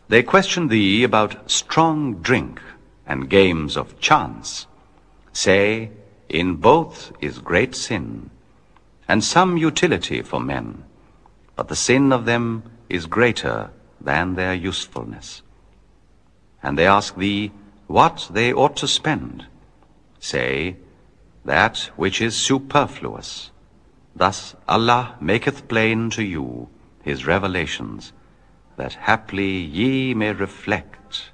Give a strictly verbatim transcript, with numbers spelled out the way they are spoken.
They question thee about strong drink and games of chance. Say, in both is great sin, and some utility for men, but the sin of them is greater than their usefulness. And they ask thee what they ought to spend. Say, that which is superfluous. Thus Allah maketh plain to you his revelations, that haply ye may reflect